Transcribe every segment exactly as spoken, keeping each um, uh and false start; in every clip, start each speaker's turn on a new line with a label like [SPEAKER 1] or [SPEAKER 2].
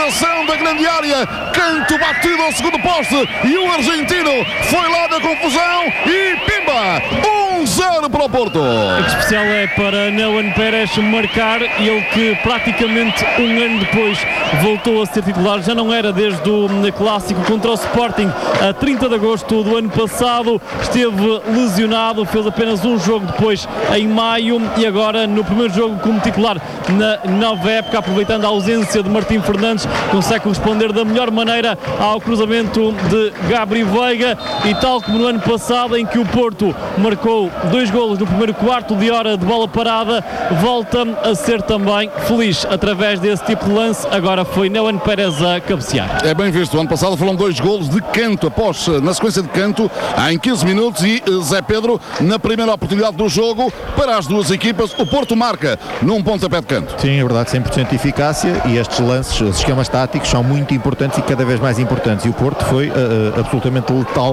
[SPEAKER 1] direção da grande área, canto batido ao segundo poste e o argentino foi lá na confusão e pimba, um zero para o Porto.
[SPEAKER 2] O que especial é para Neuen Pérez marcar, ele que praticamente um ano depois voltou a ser titular, já não era desde o clássico contra o Sporting a trinta de agosto do ano passado, esteve lesionado, fez apenas um jogo depois em maio e agora no primeiro jogo como titular na nova época, aproveitando a ausência de Martim Fernandes, consegue corresponder da melhor maneira ao cruzamento de Gabri Veiga e tal como no ano passado em que o Porto marcou dois golos no primeiro quarto de hora de bola parada, volta a ser também feliz através desse tipo de lance. Agora foi Neuen Pérez a cabecear.
[SPEAKER 1] É bem visto, o ano passado foram dois golos de canto após, na sequência de canto, em quinze minutos e Zé Pedro, na primeira oportunidade do jogo, para as duas equipas, o Porto marca num pontapé de canto.
[SPEAKER 3] Sim, é verdade, cem por cento de eficácia e estes lances, os esquemas táticos são muito importantes e cada vez mais importantes e o Porto foi uh, absolutamente letal,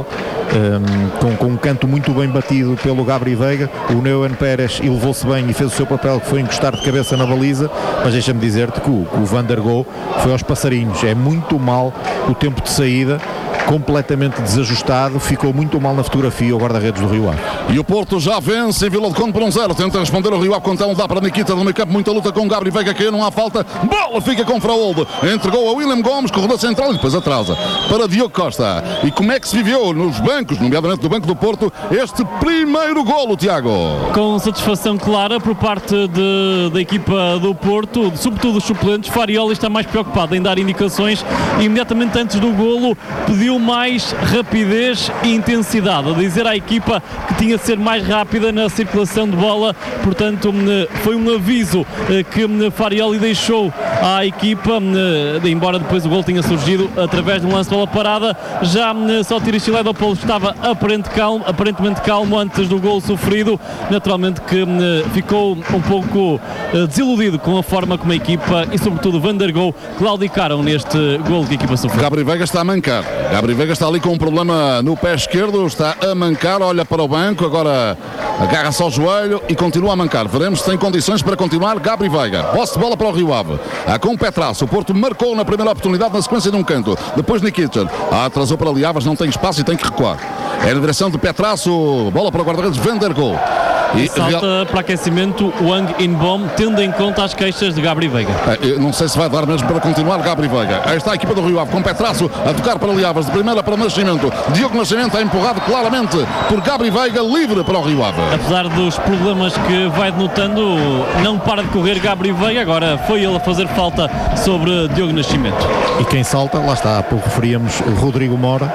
[SPEAKER 3] um, com, com um canto muito bem batido pelo Gabri Veiga. O Neuen Pérez elevou-se bem e fez o seu papel, que foi encostar de cabeça na baliza, mas deixa-me dizer-te que o, que o Van der Goal foi aos passarinhos, é muito mal o tempo de saída, completamente desajustado, ficou muito mal na fotografia o guarda-redes do Rio Ave.
[SPEAKER 1] E o Porto já vence em Vila do Conde por um zero, tenta responder o Rio Ave, quando dá para Nikita no meio campo, muita luta com o Gabri Veiga, que não há falta, bola fica com Fraolde, entregou a William Gomes, corredor central e depois atrasa para Diogo Costa. E como é que se viveu nos bancos, nomeadamente do banco do Porto, este primeiro golo, Tiago?
[SPEAKER 2] Com satisfação clara por parte de, da equipa do Porto, sobretudo os suplentes. Farioli está mais preocupado em dar indicações e imediatamente antes do golo pediu mais rapidez e intensidade, a dizer à equipa que tinha de ser mais rápida na circulação de bola, portanto foi um aviso que Farioli deixou à equipa, embora depois o gol tenha surgido através de um lance de bola parada. Já Sotiri Chiledopoulos estava aparente calmo, aparentemente calmo antes do gol sofrido, naturalmente que ficou um pouco desiludido com a forma como a equipa e sobretudo Van der Goal claudicaram neste gol que a equipa sofreu.
[SPEAKER 1] Gabri Veiga está a mancar, Gabri Veiga está ali com um problema no pé esquerdo, está a mancar, olha para o banco, agora agarra-se ao joelho e continua a mancar. Veremos se tem condições para continuar. Gabri Veiga, posse de bola para o Rio Ave, a com Petraço, o Porto marcou na primeira oportunidade na sequência de um canto, depois Nikita, ah, atrasou para Liavas, não tem espaço e tem que recuar. É na direção de Petraço, bola para o guarda-redes Van der Goal.
[SPEAKER 2] E salta real... para aquecimento Wang In-bom, tendo em conta as queixas de Gabri Veiga.
[SPEAKER 1] É, não sei se vai dar mesmo para continuar Gabri Veiga. Aí está a equipa do Rio Ave com Petraço a tocar para Liavas, de primeira para Nascimento. Diogo Nascimento é empurrado claramente por Gabri Veiga, livre para o Rio Ave.
[SPEAKER 2] Apesar dos problemas que vai denotando, não para de correr Gabri Veiga, agora foi ele a fazer falta sobre Diogo Nascimento.
[SPEAKER 3] E quem salta, lá está, há pouco referíamos o Rodrigo Mora,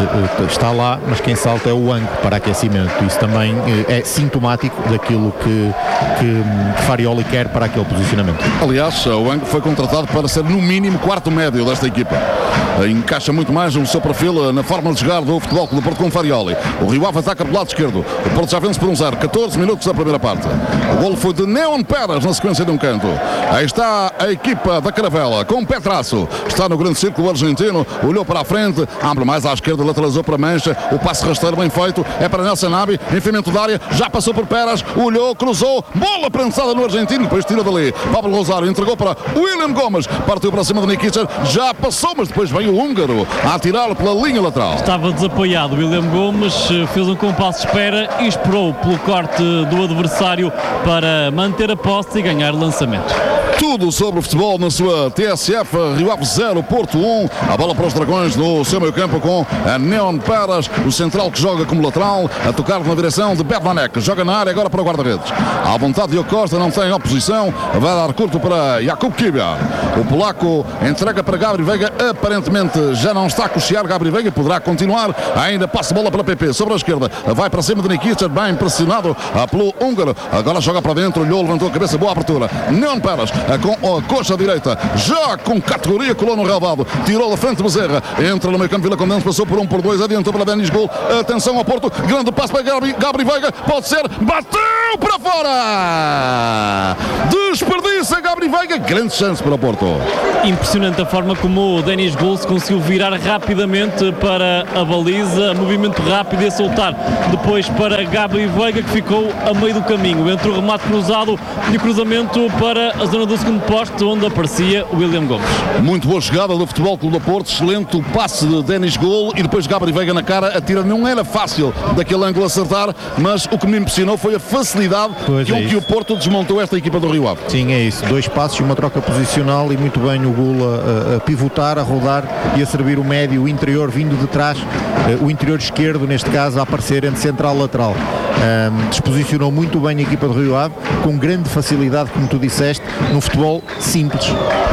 [SPEAKER 3] está lá, mas quem salta é o Wang para aquecimento. Isso também é sintomático daquilo que, que Farioli quer para aquele posicionamento.
[SPEAKER 1] Aliás, o Wang foi contratado para ser no mínimo quarto médio desta equipa. Encaixa muito mais o seu perfil na forma de jogar do Futebol Clube do Porto com Farioli. O Rio Ave ataca pelo lado esquerdo. O Porto já vence por um zero, catorze minutos da primeira parte. O golo foi de Neuen Pérez na sequência de um canto. Aí está a equipa da Caravela com Petraço. Está no grande círculo argentino, olhou para a frente, abre mais à esquerda, lateralizou para Mancha. O passe rasteiro bem feito é para Nelson Nabi, enfiamento da área, já passou por Pérez, olhou, cruzou, bola prensada no argentino, depois tira dali. Pablo Rosário entregou para William Gomes, partiu para cima de Nikita, já passou, mas depois vem o húngaro a atirar pela linha lateral.
[SPEAKER 2] Estava desapoiado William Gomes, fez um compasso de espera e esperou pelo corte do adversário para manter a posse e ganhar lançamento.
[SPEAKER 1] Tudo sobre o futebol na sua T S F. Rio Ave zero, Porto um. A bola para os Dragões no seu meio campo com a Neuen Pérez, o central que joga como lateral, a tocar na direção de Bernanke. Joga na área agora para o guarda-redes. À vontade de Costa, não tem oposição. Vai dar curto para Jakub Kibia. O polaco entrega para Gabri Veiga. Aparentemente já não está a cochear Gabri Veiga. Poderá continuar. Ainda passa a bola para P P sobre a esquerda. Vai para cima de Nikita, bem pressionado pelo húngaro. Agora joga para dentro. Olhou, levantou a cabeça. Boa abertura. Neuen Pérez com a coxa direita, já com categoria, colou no relvado, tirou da frente Bezerra, entra no meio campo Vila Condense, passou por um por dois, adiantou para Denis Gol, atenção ao Porto, grande passo para Gabri, Gabri Veiga, pode ser, bateu para fora de desperdiça Gabri Veiga, grande chance para o Porto.
[SPEAKER 2] Impressionante a forma como o Denis Goul se conseguiu virar rapidamente para a baliza, movimento rápido e a soltar depois para Gabri Veiga, que ficou a meio do caminho entre o remate cruzado e o cruzamento para a zona do segundo poste, onde aparecia William Gomes.
[SPEAKER 1] Muito boa chegada do Futebol Clube do Porto, excelente o passe de Denis Goul e depois Gabri Veiga na cara, a tira não era fácil daquele ângulo acertar, mas o que me impressionou foi a facilidade
[SPEAKER 3] pois
[SPEAKER 1] com
[SPEAKER 3] é
[SPEAKER 1] que o Porto desmontou esta equipa do Rio Ave.
[SPEAKER 3] Sim, é isso, dois passos e uma troca posicional e muito bem o Goul a, a pivotar, a rodar e a servir o médio, o interior vindo de trás, o interior esquerdo neste caso a aparecer entre central e lateral. Um, disposicionou muito bem a equipa do Rio Ave, com grande facilidade, como tu disseste, no futebol simples.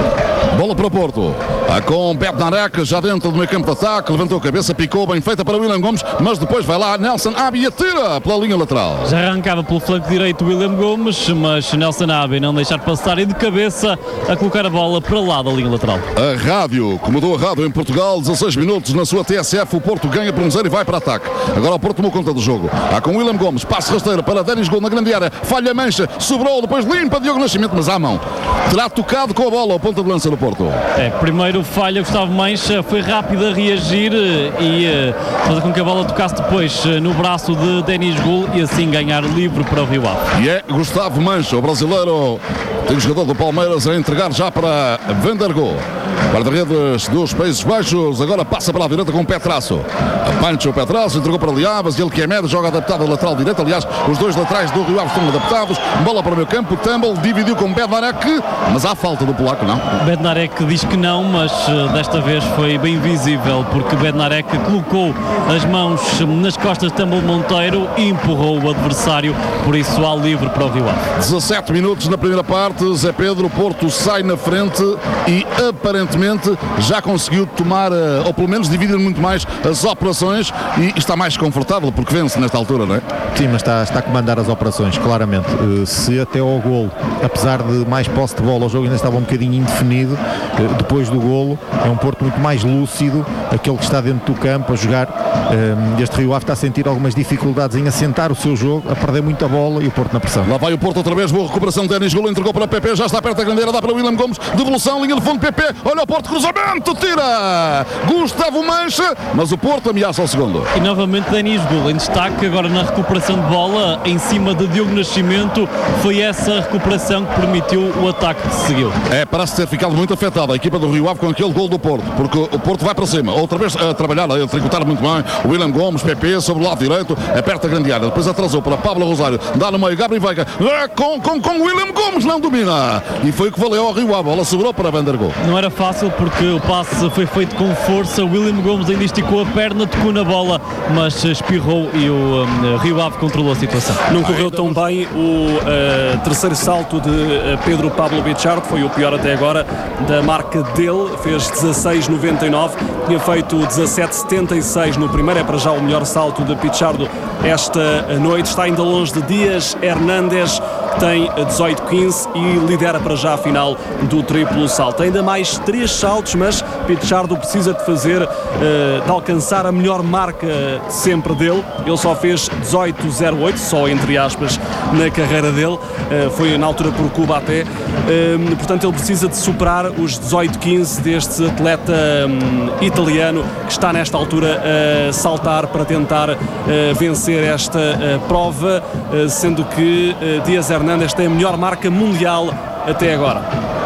[SPEAKER 1] Bola para o Porto, com Bednarek já dentro do meio campo de ataque, levantou a cabeça, picou, bem feita para William Gomes, mas depois vai lá Nelson Abi e atira pela linha lateral.
[SPEAKER 2] Já arrancava pelo flanco direito William Gomes, mas Nelson Abi não deixar passar e de cabeça a colocar a bola para lá da linha lateral.
[SPEAKER 1] A rádio, comandou a rádio em Portugal, dezasseis minutos na sua T S F, o Porto ganha por um zero e vai para ataque. Agora o Porto tomou conta do jogo, há com William Gomes, passe rasteiro para Denis Goul na grande área, falha a mancha, sobrou, depois limpa Diogo Nascimento, mas à mão. Terá tocado com a bola ao ponta de lança do Porto.
[SPEAKER 2] É, primeiro falha Gustavo Mancha, foi rápido a reagir e uh, fazer com que a bola tocasse depois uh, no braço de Denis Goul e assim ganhar livre para o Rio Ave.
[SPEAKER 1] E é Gustavo Mancha, o brasileiro, tem o jogador do Palmeiras a entregar já para Vandergo. Guarda-redes dos Países Baixos, agora passa para a direita com o Petrasso. Pancho o Petrasso, entregou para Liavas, ele que é médio, joga adaptado ao lateral direito. Aliás, os dois laterais do Rio Ave estão adaptados. Bola para o meio campo, Tumble dividiu com Bednarek, mas há falta do polaco, não?
[SPEAKER 2] Bednarek diz que não, mas uh, desta vez foi bem visível, porque Bednarek colocou as mãos nas costas de Tumble Monteiro e empurrou o adversário, por isso há livre para o Rio Ave.
[SPEAKER 1] dezassete minutos na primeira parte, Zé Pedro, Porto sai na frente e aparentemente já conseguiu tomar, ou pelo menos dividir muito mais as operações e está mais confortável porque vence nesta altura, não é?
[SPEAKER 3] Sim, mas está, está a comandar as operações, claramente. Se até ao golo, apesar de mais posse de bola, o jogo ainda estava um bocadinho indefinido, depois do golo é um Porto muito mais lúcido, aquele que está dentro do campo a jogar. Este Rio Ave está a sentir algumas dificuldades em assentar o seu jogo, a perder muita bola e o Porto na pressão.
[SPEAKER 1] Lá vai o Porto outra vez, boa recuperação de Denis Goul, entregou para P P, já está perto da grandeira, dá para William Gomes, devolução, linha de fundo, P P, olha o Porto, cruzamento, tira Gustavo Mancha, mas o Porto ameaça ao segundo.
[SPEAKER 2] E novamente Denis Goul em destaque agora na recuperação de bola em cima de Diogo Nascimento, foi essa recuperação que permitiu o ataque que seguiu.
[SPEAKER 1] É, parece ter ficado muito afetada a equipa do Rio Ave com aquele gol do Porto, porque o Porto vai para cima, outra vez a trabalhar, a tricotar muito bem, o William Gomes, P P sobre o lado direito, aperta a grande área, depois atrasou para Pablo Rosário, dá no meio, Gabri Veiga, é, com, com, com William Gomes, não domina, e foi o que valeu ao Rio Ave, a bola sobrou para Vandergo.
[SPEAKER 2] Não era fácil porque o passe foi feito com força, o William Gomes ainda esticou a perna, tocou na bola, mas espirrou e o um, Rio Ave controlou a situação.
[SPEAKER 4] Não correu tão bem o uh, terceiro salto de uh, Pedro Pablo Pichardo, foi o pior até agora da marca dele, fez dezasseis noventa e nove, tinha feito dezassete setenta e seis no primeiro, é para já o melhor salto de Pichardo esta noite, está ainda longe de Dias Hernández, que tem dezoito quinze e lidera para já a final do triplo salto. Ainda mais três saltos, mas Pichardo precisa de fazer, uh, de alcançar a melhor marca sempre dele. Ele só fez dezoito zero oito, só entre aspas, na carreira dele. Uh, foi na altura por Cuba até. Uh, portanto, ele precisa de superar os dezoito quinze deste atleta um, italiano que está nesta altura a saltar para tentar uh, vencer esta uh, prova, uh, sendo que uh, Dias Hernández tem a melhor marca mundial até agora.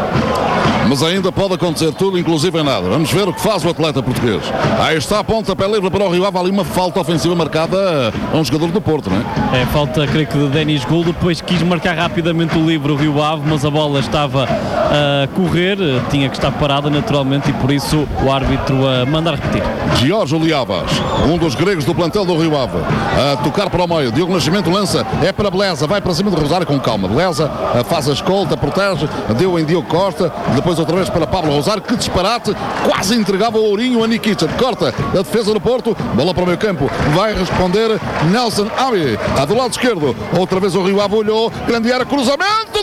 [SPEAKER 1] Mas ainda pode acontecer tudo, inclusive em nada. Vamos ver o que faz o atleta português. Aí está a pontapé livre para o Rio Ave, ali uma falta ofensiva marcada a um jogador do Porto, não é?
[SPEAKER 2] É, falta, creio que, de Denis Goul, depois quis marcar rapidamente o livre o Rio Ave, mas a bola estava a correr, tinha que estar parada naturalmente e por isso o árbitro a mandar repetir.
[SPEAKER 1] Giorgio Liavas, um dos gregos do plantel do Rio Ave, a tocar para o meio, Diogo Nascimento lança, é para Beleza, vai para cima de Rosário com calma, Beleza faz a escolta, protege, deu em Diogo Costa, depois depois outra vez para Pablo Rosário, que disparate, quase entregava o ourinho a Nikita. Corta a defesa do Porto, bola para o meio campo, vai responder Nelson Abi, está do lado esquerdo, outra vez o Rio Ave olhou, grande área, cruzamento,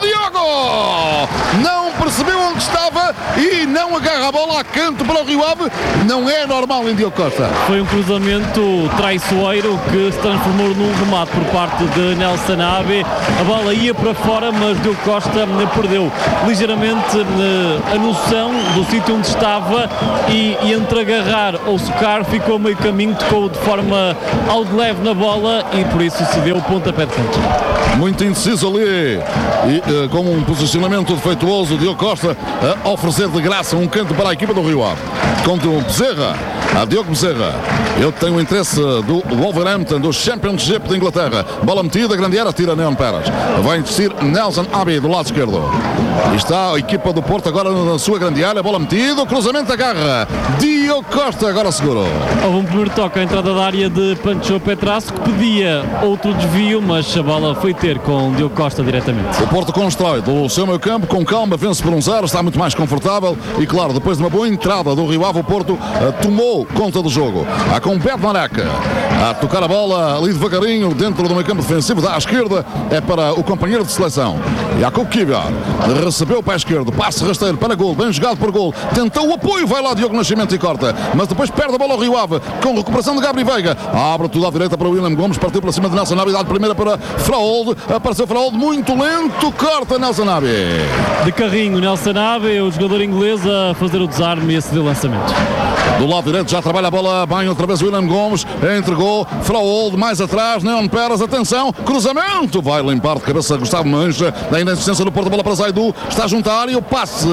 [SPEAKER 1] Diogo! Não percebeu onde estava e não agarra a bola a canto para o Rio Ave, não é normal em Diogo Costa.
[SPEAKER 2] Foi um cruzamento traiçoeiro que se transformou num remate por parte de Nelson Abi. A bola ia para fora, mas Diogo Costa perdeu ligeiramente a noção do sítio onde estava e, e entre agarrar ou socar ficou meio caminho, tocou de forma algo leve na bola e por isso se deu o pontapé de canto.
[SPEAKER 1] Muito indeciso ali e uh, com um posicionamento defeituoso, Diogo Costa a oferecer de graça um canto para a equipa do Rio Ave. Contra o Bezerra, a Diogo Bezerra. Ele tem o interesse do Wolverhampton, do Championship de Inglaterra. Bola metida, grande área, tira Neon Peras. Vai investir Nelson Abi do lado esquerdo. E está a equipa do Porto agora na sua grande área. Bola metida, o cruzamento agarra. Diogo Costa agora segurou.
[SPEAKER 2] Houve um primeiro toque à entrada da área de Pancho Petrasso que pedia outro desvio, mas a bola foi ter com Diogo Costa diretamente.
[SPEAKER 1] O Porto constrói do seu meio campo, com calma, vence por um zero, está muito mais confortável e claro, depois de uma boa entrada do Rio Ave, o Porto uh, tomou conta do jogo. Há com Bednarek a tocar a bola ali devagarinho dentro do meio campo defensivo da esquerda, é para o companheiro de seleção. Jakub Kivior recebeu para a esquerda, passe rasteiro para gol, bem jogado por gol, tentou o apoio, vai lá Diogo Nascimento e corta, mas depois perde a bola ao Rio Ave, com recuperação de Gabriel Veiga, abre tudo à direita para o William Gomes, partiu para cima de Nelson Abi, dá de primeira para Fraolde, apareceu Fraolde muito lento, corta Nelson Abi.
[SPEAKER 2] De carrinho Nelson Abi, o jogador inglês a fazer o desarme e a ceder o lançamento.
[SPEAKER 1] Do lado direito já trabalha a bola bem outra vez o William Gomes, entregou Fraolde mais atrás, Neon Peras, atenção, cruzamento, vai limpar de cabeça Gustavo Mancha, ainda a insistência do Porto, bola para Zaidu, está a juntar e o passe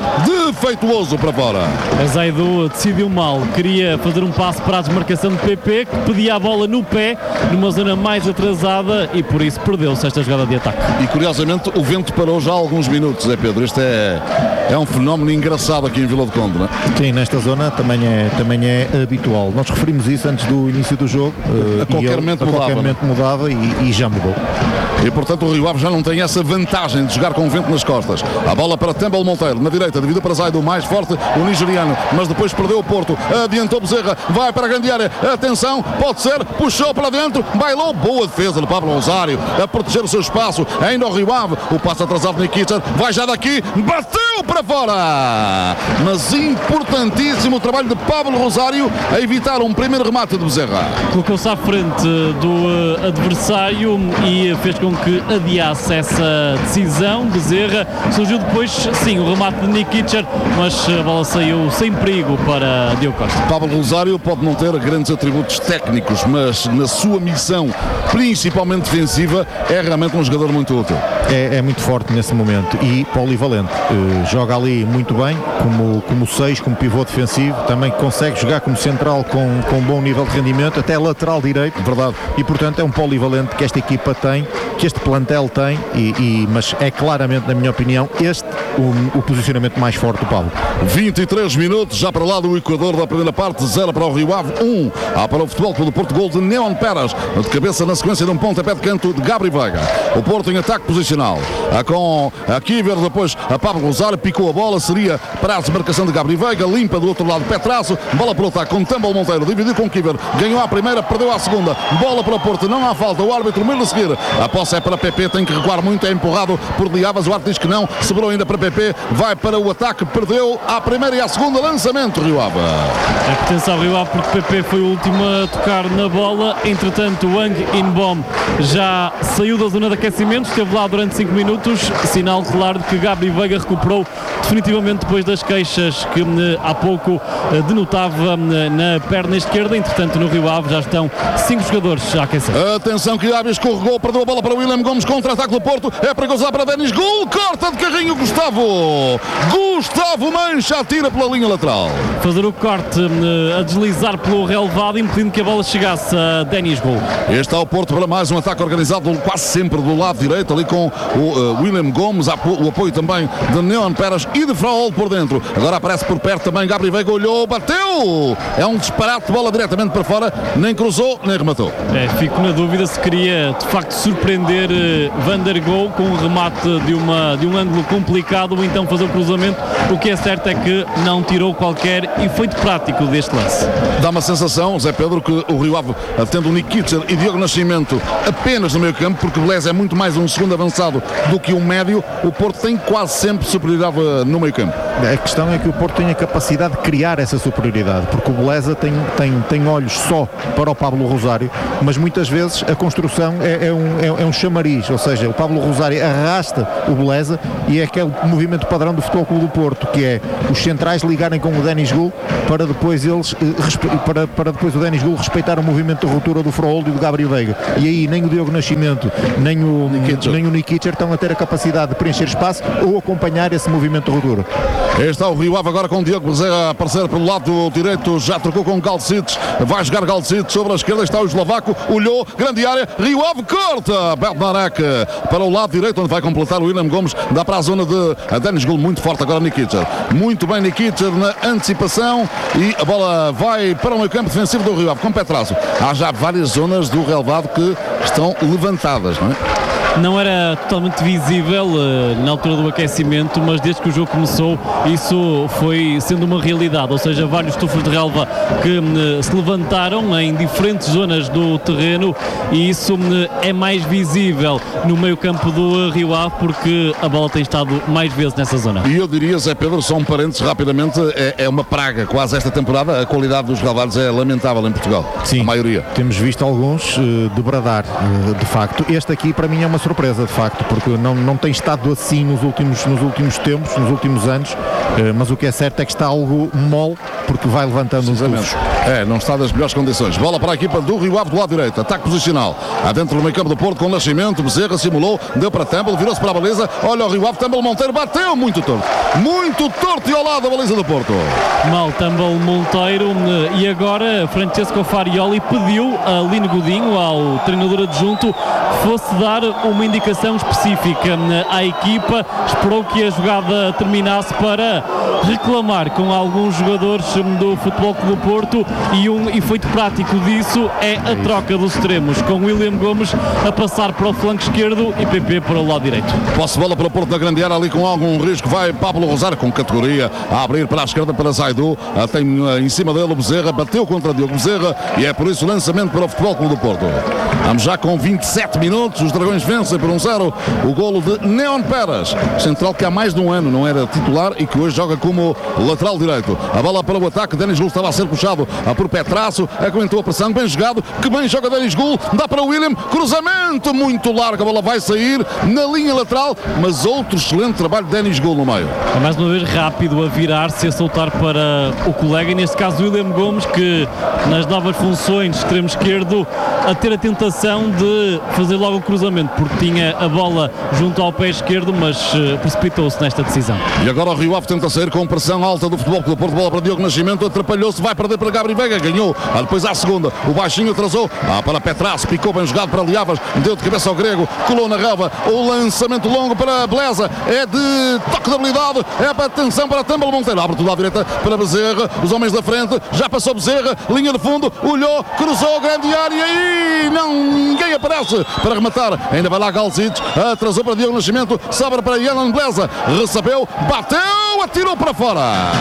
[SPEAKER 1] defeituoso para fora.
[SPEAKER 2] A Zaidu decidiu mal, queria fazer um passe para a desmarcação de P P, que pedia a bola no pé, numa zona mais atrasada e por isso perdeu-se esta jogada de ataque.
[SPEAKER 1] E curiosamente o vento parou já há alguns minutos, é Pedro, isto é, é um fenómeno engraçado aqui em Vila do Conde, não é?
[SPEAKER 3] Sim, nesta zona também é, também é habitual. Nós referimos isso antes do início do jogo.
[SPEAKER 1] A qualquer
[SPEAKER 3] ele,
[SPEAKER 1] momento
[SPEAKER 3] a
[SPEAKER 1] mudava.
[SPEAKER 3] qualquer momento mudava e, e já mudou.
[SPEAKER 1] E portanto o Rio Ave já não tem essa vantagem de jogar com o vento nas costas. A bola para Tembel Monteiro, na direita, devido para Zaidu, mais forte o nigeriano, mas depois perdeu o Porto, adiantou Bezerra, vai para a grande área, atenção, pode ser, puxou para dentro, bailou, boa defesa de Pablo Rosário, a proteger o seu espaço, ainda o Rio Ave, o passo atrasado de Nikita, vai já daqui, bateu para fora, mas importantíssimo o trabalho de Pablo Rosário a evitar um primeiro remate de Bezerra.
[SPEAKER 2] Colocou-se à frente do uh, adversário e fez com que adiasse essa decisão. Bezerra surgiu depois, sim, o remate de Nikita, mas a bola saiu sem perigo para Diogo Costa.
[SPEAKER 1] Pablo Rosário pode não ter grandes atributos técnicos, mas na sua missão, principalmente defensiva, é realmente um jogador muito útil.
[SPEAKER 3] É, é muito forte nesse momento e polivalente. Uh, joga ali muito bem, como, como seis, como pivô defensivo, também consegue jogar como central com, com bom nível de rendimento, até lateral direito.
[SPEAKER 1] Verdade.
[SPEAKER 3] E portanto é um polivalente que esta equipa tem, que este plantel tem, e, e, mas é claramente, na minha opinião, este o, o posicionamento mais forte do Pablo.
[SPEAKER 1] vinte e três minutos, já para lá do Equador da primeira parte, zero para o Rio Ave, um há para o Futebol Clube do Porto, gol de Neon Peras, de cabeça na sequência de um pontapé de canto de Gabriel Veiga. O Porto em ataque posicional, com a Kiver, depois a Pablo Rosário, picou a bola, seria para a desmarcação de Gabriel Veiga, limpa do outro lado Petrasso, bola para o ataque com Tembel Monteiro, dividiu com Kiver, ganhou a primeira, perdeu a segunda, bola para o Porto, não há falta, o árbitro mira a seguir, a posse é para P P, tem que recuar muito, é empurrado por Liavas, o árbitro diz que não, sobrou ainda para P P, vai para o ataque, perdeu a primeira e a segunda, lançamento Rio Ave.
[SPEAKER 2] É pertence ao Rio Ave porque P P foi o último a tocar na bola, entretanto Wang Inbom já saiu da zona de aquecimento, esteve lá durante cinco minutos, sinal claro de que Gabriel Veiga recuperou definitivamente depois das queixas que há pouco denotava na perna esquerda, entretanto no Rio Ave já estão cinco jogadores a aquecer.
[SPEAKER 1] Atenção que Ave escorregou, perdeu a bola para o William Gomes, contra-ataque do Porto, é perigoso lá para Denis, gol, corta de carrinho Gustavo, Gustavo Mancha atira pela linha lateral.
[SPEAKER 2] Fazer o corte a deslizar pelo relevado, impedindo que a bola chegasse a Denis Gol.
[SPEAKER 1] Este está o Porto para mais um ataque organizado quase sempre do lado direito, ali com o uh, William Gomes, o apoio também de Neon Peras Peras e de Frol por dentro. Agora aparece por perto também Gabri Veiga, olhou, bateu! É um disparate, bola diretamente para fora, nem cruzou, nem rematou.
[SPEAKER 2] É, fico na dúvida se queria de facto surpreender uh, Van der Gool com um remate de, uma, de um ângulo complicado ou então fazer o cruzamento. O que é certo é que não tirou qualquer efeito prático deste lance.
[SPEAKER 1] Dá uma sensação, Zé Pedro, que o Rio Ave, tendo o Nikitcher e Diogo Nascimento apenas no meio campo, porque o Beleza é muito mais um segundo avançado do que um médio, o Porto tem quase sempre superioridade no meio campo.
[SPEAKER 3] A questão é que o Porto tem a capacidade de criar essa superioridade, porque o Beleza tem, tem, tem olhos só para o Pablo Rosário, mas muitas vezes a construção é, é, um, é, é um chamariz, ou seja, o Pablo Rosário arrasta o Beleza e é aquele movimento padrão do Futebol Clube do Porto, que é os centrais ligarem com o Denis Gul para depois eles para, para depois o Denis Gul respeitar o movimento de ruptura do Frohold e do Gabriel Veiga, e aí nem o Diogo Nascimento nem o Nikitcher. nem o Nikitcher estão a ter a capacidade de preencher espaço ou acompanhar esse movimento de ruptura.
[SPEAKER 1] Está o Rio Ave agora com o Diogo Bezerra a aparecer pelo lado direito, já trocou com Galcic, vai jogar Galcic sobre a esquerda, está o eslovaco, olhou, grande área, Rio Ave corta, Bednarek para o lado direito, onde vai completar o William Gomes, dá para a zona de Denis Gul, muito forte agora Nikitcher, muito bem Nikitcher na antecipação e a bola vai para o meio campo defensivo do Rio Ave, com Petrasso. Há já várias zonas do relevado que estão levantadas, não é?
[SPEAKER 2] Não era totalmente visível uh, na altura do aquecimento, mas desde que o jogo começou isso foi sendo uma realidade, ou seja, vários tufos de relva que uh, se levantaram em diferentes zonas do terreno e isso uh, é mais visível no meio campo do uh, Rio Ave porque a bola tem estado mais vezes nessa zona.
[SPEAKER 1] E eu diria, Zé Pedro, só um parênteses rapidamente, é, é uma praga quase esta temporada, a qualidade dos relevados é lamentável em Portugal.
[SPEAKER 3] Sim,
[SPEAKER 1] a maioria.
[SPEAKER 3] Temos visto alguns uh, debradar, uh, de facto. Este aqui para mim é uma surpresa, de facto, porque não, não tem estado assim nos últimos, nos últimos tempos, nos últimos anos, uh, mas o que é certo é que está algo mole, porque vai levantando os tufos.
[SPEAKER 1] É, não está das melhores condições. Bola para a equipa do Rio Ave do lado direito, ataque posicional, adentro do meio campo do Porto com Nascimento, Bezerra simulou, deu para Temple, virou-se para a baliza, olha o Rio Ave, Temple Monteiro, bateu muito torto, muito torto e ao lado da baliza do Porto.
[SPEAKER 2] Mal Temple Monteiro e agora Francesco Farioli pediu a Lino Godinho, ao treinador adjunto, que fosse dar uma indicação específica à equipa, esperou que a jogada terminasse para reclamar com alguns jogadores do Futebol Clube do Porto e um efeito prático disso é a troca dos extremos, com William Gomes a passar para o flanco esquerdo e P P para o lado direito.
[SPEAKER 1] Posse bola para o Porto na grande área, ali com algum risco vai Pablo Rosário com categoria a abrir para a esquerda para Zaidu, tem em cima dele o Bezerra, bateu contra Diogo Bezerra e é por isso o lançamento para o Futebol Clube do Porto. Vamos já com vinte e sete minutos, os Dragões vencem por um zero o golo de Neon Peras, central que há mais de um ano não era titular e que hoje joga como lateral direito. A bola para o ataque, Denis Gul estava a ser puxado por Petrasso, aguentou a pressão, bem jogado, que bem joga Denis Gul, dá para o William, cruzamento muito largo, a bola vai sair na linha lateral, mas outro excelente trabalho de Denis Gul no meio.
[SPEAKER 2] É mais uma vez rápido a virar-se, a soltar para o colega, e neste caso William Gomes, que nas novas funções de extremo esquerdo, a ter a tentação de fazer logo o cruzamento, porque tinha a bola junto ao pé esquerdo, mas uh, precipitou-se nesta decisão.
[SPEAKER 1] E agora o Rio Ave tenta sair com pressão alta do Futebol Clube do Porto, bola para Diogo Nascimento, atrapalhou-se, vai perder para Gabriel Veiga, ganhou, ah, depois à segunda, o baixinho atrasou, ah, para Petrasso, picou bem jogado para Liavas, deu de cabeça ao grego, colou na relva, o lançamento longo para Beleza, é de toque de habilidade, é para atenção para Temple Monteiro, abre tudo à direita para Bezerra, os homens da frente, já passou Bezerra, linha de fundo, olhou, cruzou, grande área e não, ninguém aparece para rematar, ainda vai lá Galcic, atrasou para Diogo Nascimento, sobra para Yalan Beleza, recebeu, bateu, atirou para fora.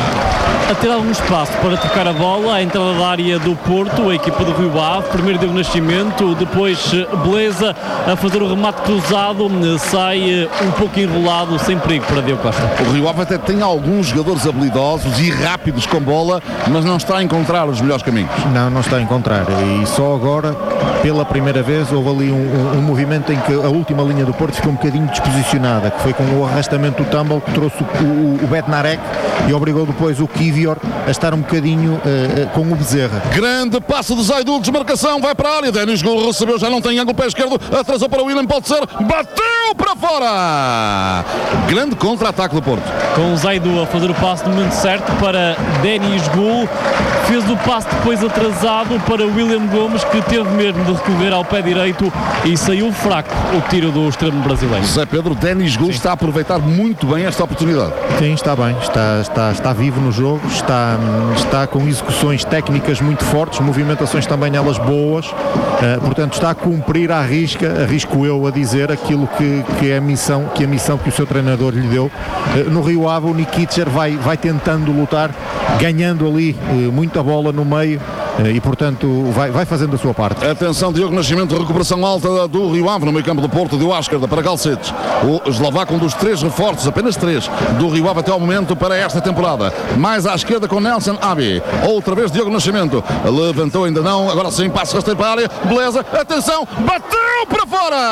[SPEAKER 2] A ter algum espaço para tocar a bola, a entrada da área do Porto, a equipa do Rio Ave, primeiro Diogo Nascimento, depois Beleza a fazer o remate cruzado, sai um pouco enrolado, sem perigo para Diogo Costa.
[SPEAKER 1] O Rio Ave até tem alguns jogadores habilidosos e rápidos com bola, mas não está a encontrar os melhores caminhos.
[SPEAKER 3] Não, não está a encontrar, e só agora, pela primeira vez, houve ali um, um, um movimento em que a última linha do Porto ficou um bocadinho desposicionada, que foi com o arrastamento do Tumble que trouxe o, o, o Bednarek e obrigou depois o Kiwi Kivior a estar um bocadinho uh, uh, com o Bezerra.
[SPEAKER 1] Grande passo de Zaidu, desmarcação, vai para a área, Denis Gul recebeu, já não tem ângulo, pé esquerdo, atrasou para o William, pode ser, bateu para fora! Grande contra-ataque do Porto.
[SPEAKER 2] Com o Zaidu a fazer o passe no momento certo para Denis Gul, fez o passe depois atrasado para William Gomes, que teve mesmo de recorrer ao pé direito e saiu fraco o tiro do extremo brasileiro.
[SPEAKER 1] Zé Pedro, Denis Gul está a aproveitar muito bem esta oportunidade.
[SPEAKER 3] Sim, está bem, está, está, está vivo no jogo, está, está com execuções técnicas muito fortes, movimentações também elas boas, uh, portanto está a cumprir à risca, arrisco eu a dizer aquilo que, que, é a missão, que a missão que o seu treinador lhe deu. Uh, no Rio Ave o Nikitcher vai, vai tentando lutar, ganhando ali uh, muita bola no meio, e portanto vai, vai fazendo a sua parte.
[SPEAKER 1] Atenção, Diogo Nascimento, recuperação alta do Rio Ave no meio campo do Porto, deu à esquerda para Galcetes, o eslovaco, um dos três reforços, apenas três do Rio Ave até ao momento para esta temporada. Mais à esquerda com Nelson Abi, outra vez Diogo Nascimento, levantou, ainda não, agora sim, passo rasteiro para a área, beleza, atenção, bateu para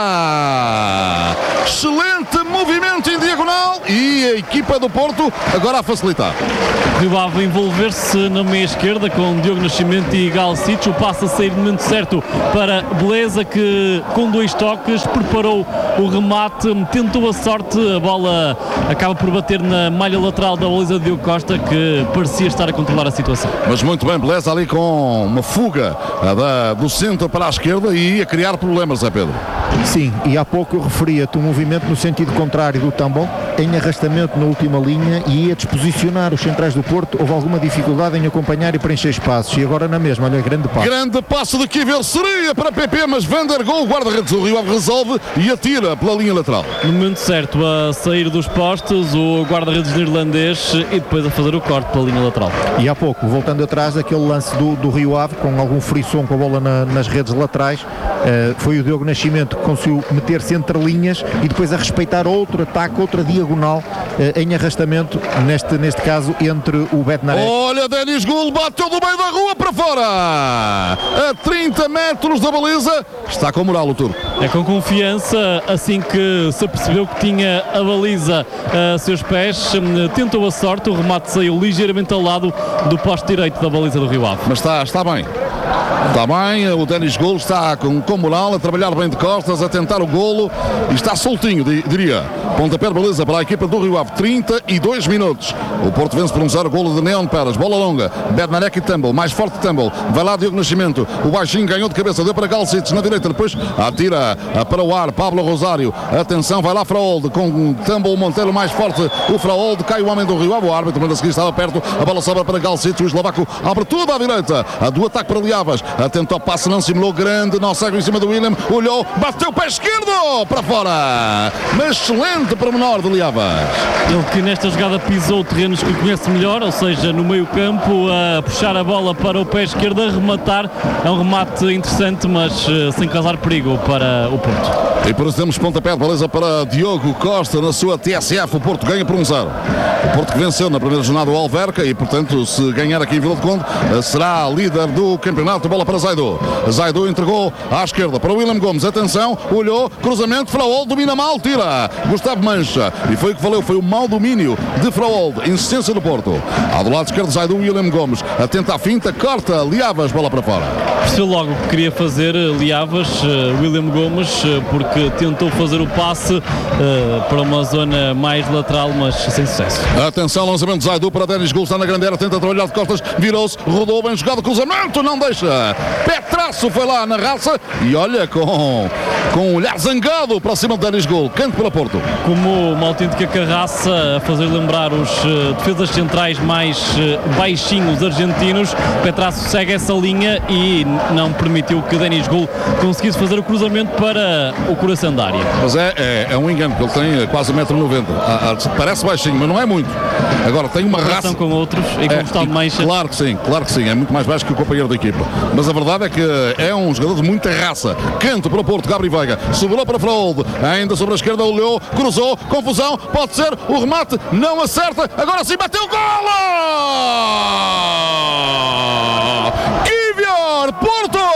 [SPEAKER 1] fora, excelente movimento em diagonal e a equipa do Porto agora a facilitar.
[SPEAKER 2] Rio Ave a envolver-se na meia esquerda com Diogo Nascimento e Galcic, o passo a sair no momento certo para Beleza, que com dois toques preparou o remate, tentou a sorte, a bola acaba por bater na malha lateral da baliza de Diogo Costa, que parecia estar a controlar a situação.
[SPEAKER 1] Mas muito bem, Beleza ali com uma fuga da, do centro para a esquerda e a criar problemas, é Pedro?
[SPEAKER 3] Sim, e há pouco eu referia-te um movimento no sentido contrário do Tambon, em arrastamento na última linha e ia desposicionar os centrais do Porto. Houve alguma dificuldade em acompanhar e preencher espaços, e agora na mesma, olha, grande passo.
[SPEAKER 1] Grande passo de Kivior, seria para P P, mas Van der Gol, o guarda-redes do Rio Ave, resolve e atira pela linha lateral.
[SPEAKER 2] No momento certo a sair dos postos, o guarda-redes neerlandês, e depois a fazer o corte pela linha lateral.
[SPEAKER 3] E há pouco, voltando atrás, aquele lance do, do Rio Ave, com algum frisson com a bola na, nas redes laterais, uh, foi o Diogo Nascimento que conseguiu meter-se entre linhas e depois a respeitar outro ataque, outra diagonal uh, em arrastamento, neste, neste caso entre o Bednarek.
[SPEAKER 1] Olha, Denis Gul bateu do meio da rua para fora, a trinta metros da baliza, está com moral o turco.
[SPEAKER 2] É com confiança, assim que se apercebeu que tinha a baliza a seus pés, tentou a sorte, o remate saiu ligeiramente ao lado do poste direito da baliza do Rio Ave.
[SPEAKER 1] Mas está, está bem. Está bem, o Denis Gul está com, com moral, a trabalhar bem de costas, a tentar o golo e está soltinho, diria. Pontapé de baliza para a equipa do Rio Ave, trinta e dois minutos. O Porto vence por um zero, golo de Neon Peras, bola longa, Bednarek e Tumble, mais forte Tumble, vai lá Diogo Nascimento, o baixinho ganhou de cabeça, deu para Galcic na direita, depois atira para o ar, Pablo Rosário, atenção, vai lá Fraolde, com Tumble Monteiro mais forte, o Fraolde, cai o homem do Rio Ave, o árbitro, mas a seguir estava perto, a bola sobra para Galcic, o eslovaco abre tudo à direita, a do ataque para Liavas, atento ao passe, não simulou, grande, não segue em cima do William, olhou, bateu o pé esquerdo para fora, mas excelente pormenor de Liavas.
[SPEAKER 2] Ele que nesta jogada pisou terrenos que conhece melhor, ou seja, no meio campo, a puxar a bola para o pé esquerdo, a rematar, é um remate interessante, mas uh, sem causar perigo para o Porto.
[SPEAKER 1] E por isso temos pontapé de baliza para Diogo Costa na sua T S F, o Porto ganha por um zero. O Porto que venceu na primeira jornada o Alverca e, portanto, se ganhar aqui em Vila de Conde, será líder do campeonato. Bola para Zaidu. Zaidu entregou à esquerda para William Gomes. Atenção, olhou, cruzamento, Fraolde domina mal, tira. Gustavo Mancha. E foi o que valeu, foi o mau domínio de Fraolde. Insistência do Porto. Ao do lado esquerdo, Zaidu, William Gomes. Atenta à finta, corta, Liavas, bola para fora.
[SPEAKER 2] Percebeu logo o que queria fazer Liavas, William Gomes, porque tentou fazer o passe uh, para uma zona mais lateral, mas sem sucesso.
[SPEAKER 1] Atenção, lançamento de Zaidu para Denis Gul, está na grande área, tenta trabalhar de costas, virou-se, rodou, bem jogado, cruzamento, não deixa. Pé traço, foi lá na raça e olha com, com um olhar zangado para cima de Denis Gul, canto pela Porto.
[SPEAKER 2] Como uma autêntica carraça, a fazer lembrar os uh, defesas centrais mais uh, baixinhos argentinos, Pé traço segue essa linha e não permitiu que Denis Gul conseguisse fazer o cruzamento para o coração da área.
[SPEAKER 1] Mas é, é, é um engano, porque ele tem quase um metro e noventa. Parece baixinho, mas não é muito. Agora tem uma raça.
[SPEAKER 2] Com outros e com
[SPEAKER 1] é,
[SPEAKER 2] Gustavo Mancha.
[SPEAKER 1] Claro que sim, claro que sim. É muito mais baixo que o companheiro da equipa. Mas a verdade é que é um jogador de muita raça. Canto para o Porto, Gabriel Veiga. Sobrou para Fraolde. Ainda sobre a esquerda, olhou, cruzou, confusão. Pode ser o remate, não acerta. Agora sim, bateu o golo! Kivior, Porto!